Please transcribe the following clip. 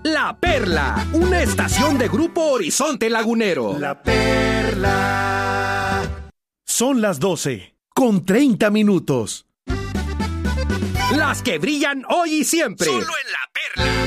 La Perla, una estación de Grupo Horizonte Lagunero. La Perla. Son las 12:30. Las que brillan hoy y siempre. Solo en La Perla.